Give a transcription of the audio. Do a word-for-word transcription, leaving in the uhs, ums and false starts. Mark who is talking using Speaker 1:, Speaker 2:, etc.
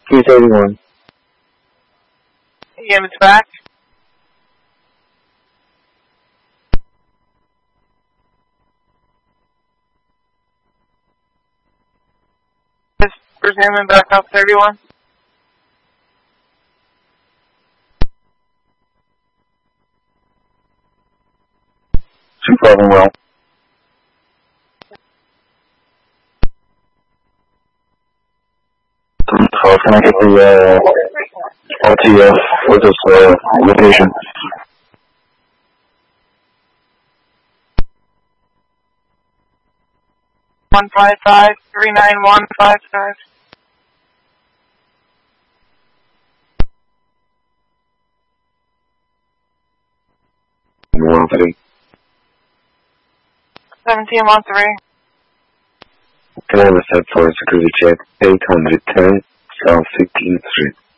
Speaker 1: two thirty-one.
Speaker 2: Yeah, it's back. Resuming back up thirty-one.
Speaker 1: two problem well. So can I get the uh, R T F for this uh, location?
Speaker 2: One five five three nine one five five.
Speaker 1: One three.
Speaker 2: Seventeen one three.
Speaker 1: Can I have a set for a security check? Eight hundred ten South Fifteenth Street.